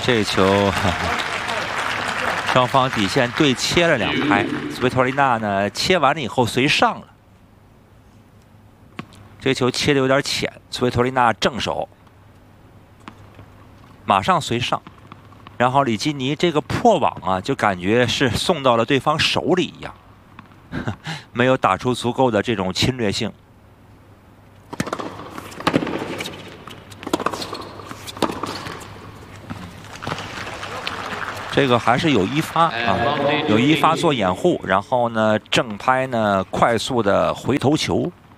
这球，双方底线对切了2拍，斯维托利娜呢切完了以后随上了。这球切的有点浅，斯维托利娜正手，马上随上。 然后里基尼这个破网啊，就感觉是送到了对方手里一样，没有打出足够的这种侵略性。这个还是有一发啊，有一发做掩护，然后呢正拍呢快速的回头球。